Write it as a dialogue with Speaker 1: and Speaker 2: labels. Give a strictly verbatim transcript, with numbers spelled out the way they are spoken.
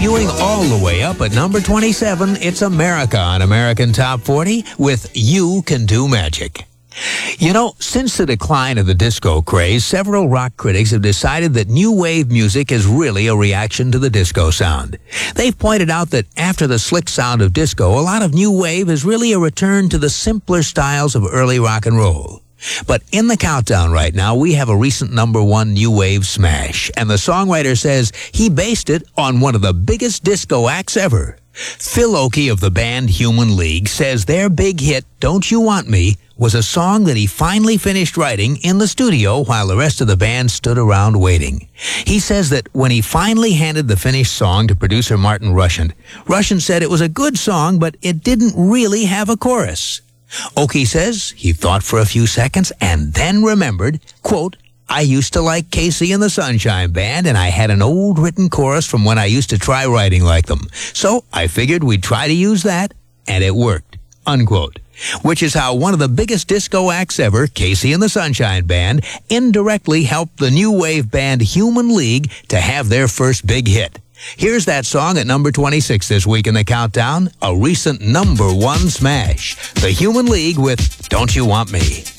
Speaker 1: Debuting all the way up at number twenty-seven, it's America on American Top forty with You Can Do Magic. You know, since the decline of the disco craze, several rock critics have decided that new wave music is really a reaction to the disco sound. They've pointed out that after the slick sound of disco, a lot of new wave is really a return to the simpler styles of early rock and roll. But in the countdown right now, we have a recent number one new wave smash, and the songwriter says he based it on one of the biggest disco acts ever. Phil Oakey of the band Human League says their big hit, Don't You Want Me, was a song that he finally finished writing in the studio while the rest of the band stood around waiting. He says that when he finally handed the finished song to producer Martin Rushent, Rushent said it was a good song, but it didn't really have a chorus. Oakey says he thought for a few seconds and then remembered, quote, I used to like Casey and the Sunshine Band, and I had an old written chorus from when I used to try writing like them. So I figured we'd try to use that, and it worked, unquote. Which is how one of the biggest disco acts ever, Casey and the Sunshine Band, indirectly helped the new wave band Human League to have their first big hit. Here's that song at number twenty-six this week in the countdown, a recent number one smash. The Human League with Don't You Want Me.